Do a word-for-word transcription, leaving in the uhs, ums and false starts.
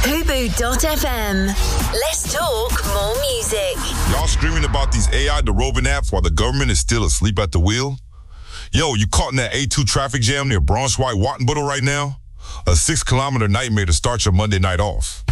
Fubu dot F M. Let's talk more music. Y'all screaming about these A I, the roving apps, while the government is still asleep at the wheel? Yo, you caught in that A two traffic jam near Braunschweig-Wattenbüttel right now? A six-kilometer nightmare to start your Monday night off.